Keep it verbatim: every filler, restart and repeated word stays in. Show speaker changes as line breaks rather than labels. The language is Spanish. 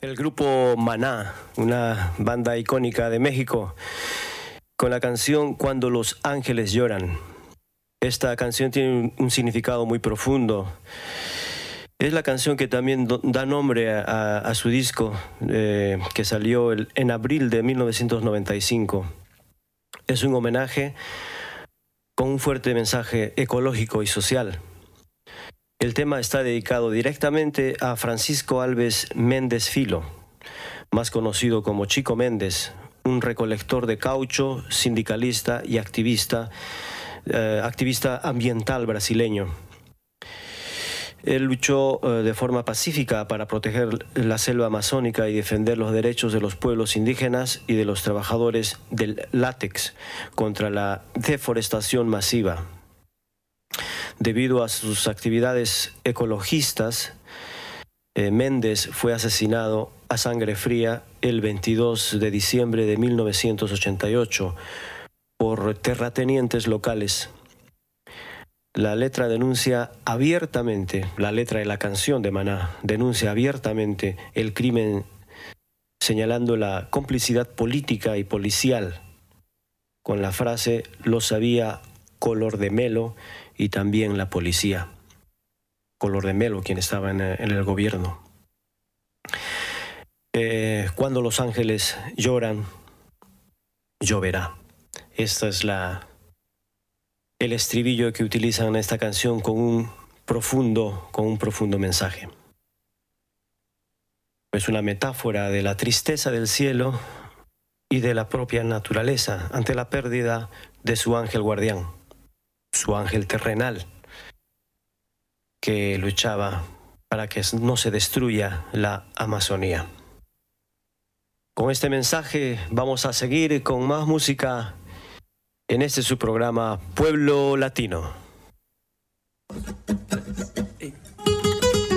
El grupo Maná, una banda icónica de México, con la canción Cuando los ángeles lloran. Esta canción tiene un, un significado muy profundo. Es la canción que también do, da nombre a, a, a su disco eh, que salió el, en abril de mil novecientos noventa y cinco. Es un homenaje con un fuerte mensaje ecológico y social. El tema está dedicado directamente a Francisco Alves Méndez Filo, más conocido como Chico Méndez, un recolector de caucho, sindicalista y activista, eh, activista ambiental brasileño. Él luchó eh, de forma pacífica para proteger la selva amazónica y defender los derechos de los pueblos indígenas y de los trabajadores del látex contra la deforestación masiva. Debido a sus actividades ecologistas, eh, Méndez fue asesinado a sangre fría el veintidós de diciembre de mil novecientos ochenta y ocho por terratenientes locales. La letra denuncia abiertamente, la letra de la canción de Maná denuncia abiertamente el crimen, señalando la complicidad política y policial con la frase "lo sabía color de melo" y también la policía. Color de melo, quien estaba en, en el gobierno. Eh, cuando los ángeles lloran, lloverá. Esta es la, el estribillo que utilizan en esta canción con un profundo, con un profundo mensaje. Es una metáfora de la tristeza del cielo y de la propia naturaleza ante la pérdida de su ángel guardián, su ángel terrenal, que luchaba para que no se destruya la Amazonía. Con este mensaje vamos a seguir con más música en este su programa Pueblo Latino.